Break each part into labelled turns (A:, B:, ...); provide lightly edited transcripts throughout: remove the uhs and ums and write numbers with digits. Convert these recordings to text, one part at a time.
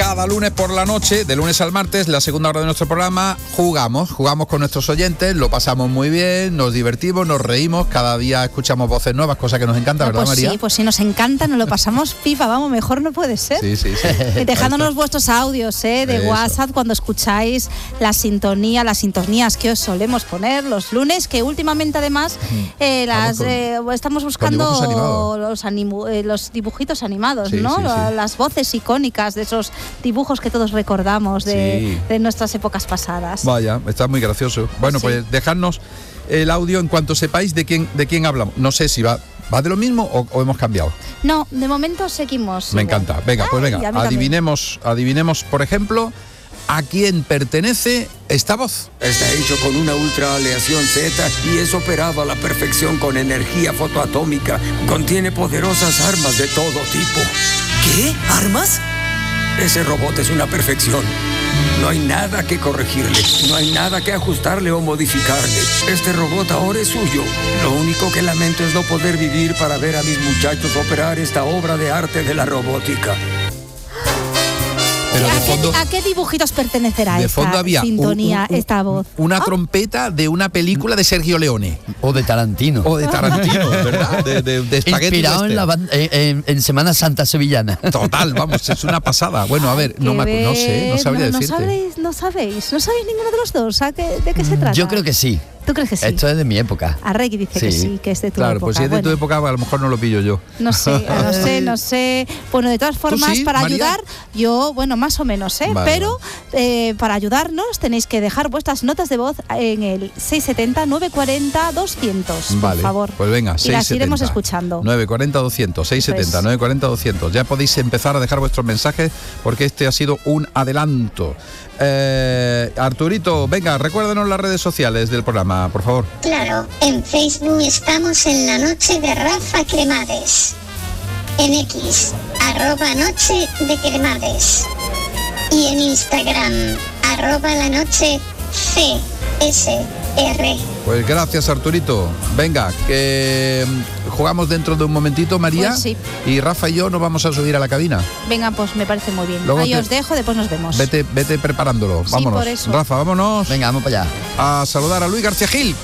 A: cada lunes por la noche, de lunes al martes, la segunda hora de nuestro programa, jugamos con nuestros oyentes, lo pasamos muy bien, nos divertimos, nos reímos, cada día escuchamos voces nuevas, cosa que nos encanta, ¿verdad, María?
B: Sí, pues sí, nos encanta, nos lo pasamos pipa, vamos, mejor no puede ser.
A: Sí.
B: Dejándonos vuestros audios de WhatsApp cuando escucháis las sintonías que os solemos poner los lunes, que últimamente además estamos buscando los dibujitos animados, ¿no? Las voces icónicas de esos dibujos que todos recordamos de nuestras épocas pasadas.
A: Vaya, está muy gracioso. Bueno, pues dejadnos el audio en cuanto sepáis de quién hablamos. No sé si va de lo mismo o hemos cambiado.
B: No, de momento seguimos.
A: Me encanta. Venga, pues venga, adivinemos, por ejemplo, ¿a quién pertenece esta voz?
C: Está hecho con una ultra aleación Z y es operado a la perfección con energía fotoatómica. Contiene poderosas armas de todo tipo.
D: ¿Qué? ¿Armas?
C: Ese robot es una perfección. No hay nada que corregirle, no hay nada que ajustarle o modificarle. Este robot ahora es suyo. Lo único que lamento es no poder vivir para ver a mis muchachos operar esta obra de arte de la robótica.
A: Pero de fondo,
B: ¿A qué dibujitos pertenecerá
A: de fondo
B: esta
A: había
B: sintonía, esta voz?
A: Una trompeta de una película de Sergio Leone.
E: O de Tarantino.
A: ¿Verdad? De espagueti.
E: Inspirado en Semana Santa sevillana.
A: Total, vamos, es una pasada. Bueno, a ver, no sabría decirte.
B: No sabéis ninguno de los dos. ¿De qué se trata?
E: Yo creo que sí.
B: ¿Tú crees que sí?
E: Esto es de mi época.
B: Arregui dice que sí, que es de tu época.
A: Claro, pues si es de tu época, a lo mejor no lo pillo yo.
B: No sé. Bueno, de todas formas, para
A: María?
B: ayudar, yo, más o menos,
A: Vale.
B: Pero para ayudarnos tenéis que dejar vuestras notas de voz en el 670-940-200,
A: Vale,
B: por favor.
A: pues venga,
B: y las iremos escuchando.
A: 940-200, 670-940-200. Ya podéis empezar a dejar vuestros mensajes porque este ha sido un adelanto. Arturito, venga, recuérdanos las redes sociales del programa, por favor.
F: Claro, en Facebook estamos en La Noche de Rafa Cremades, en X, @Noche de Cremades, y en Instagram, @LaNocheCSR.
A: Pues gracias, Arturito. Venga, que jugamos dentro de un momentito, María.
B: Pues sí.
A: Y Rafa y yo nos vamos a subir a la cabina.
B: Venga, pues me parece muy bien.
A: Luego
B: Ahí os dejo, después nos vemos.
A: Vete preparándolo.
B: Sí,
A: Vámonos.
B: por eso.
A: Rafa, vámonos.
E: Venga, vamos para allá.
A: A saludar a Luis García Gil.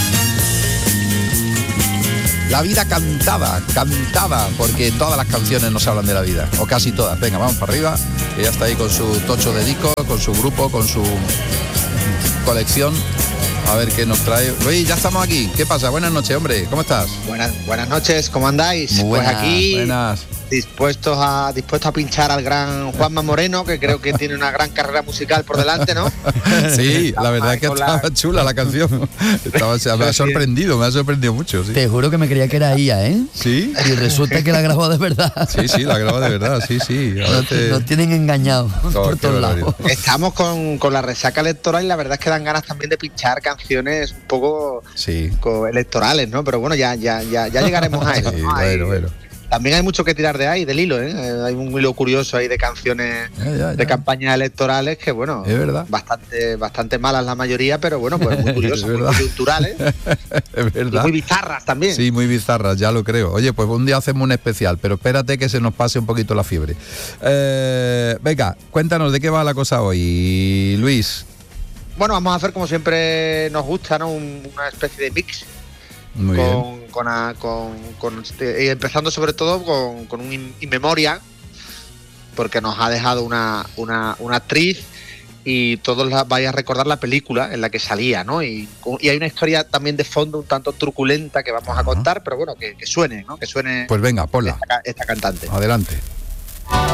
A: La vida cantada, porque todas las canciones nos hablan de la vida, o casi todas. Venga, vamos para arriba, que ya está ahí con su tocho de discos, con su grupo, con su colección. A ver qué nos trae. Luis, ya estamos aquí. ¿Qué pasa? Buenas noches, hombre. ¿Cómo estás?
G: Buenas noches, ¿cómo andáis?
E: Muy buenas,
G: pues aquí
A: buenas.
G: dispuesto a pinchar al gran Juanma Moreno, que creo que tiene una gran carrera musical por delante, ¿no?
A: Sí, la verdad es que estaba chula la canción. Me ha sorprendido mucho. Sí.
E: Te juro que me creía que era ella, ¿eh?
A: Sí.
E: Y resulta que la grabó de verdad.
A: Sí, la grabó de verdad, sí.
E: Nos tienen engañados por todos lados.
G: Estamos con la resaca electoral y la verdad es que dan ganas también de pinchar canciones un poco electorales, ¿no? Pero bueno, ya llegaremos a eso, ¿no?
A: Bueno.
G: También hay mucho que tirar de ahí, del hilo, ¿eh? Hay un hilo curioso ahí de canciones de campañas electorales que, bueno,
A: es verdad.
G: Bastante malas la mayoría, pero bueno, pues muy curiosas, muy coyunturales.
A: Es verdad.
G: Y muy bizarras también.
A: Sí, muy bizarras, ya lo creo. Oye, pues un día hacemos un especial, pero espérate que se nos pase un poquito la fiebre. Venga, cuéntanos de qué va la cosa hoy, Luis.
G: Bueno, vamos a hacer como siempre nos gusta, ¿no? Una especie de mix.
A: Muy bien.
G: Empezando sobre todo con un in memoria, porque nos ha dejado una actriz y todos vais a recordar la película en la que salía, ¿no? Y hay una historia también de fondo un tanto truculenta que vamos a contar, pero bueno, que suene, ¿no? Que suene.
A: Pues venga, ponla.
G: Esta cantante.
A: Adelante.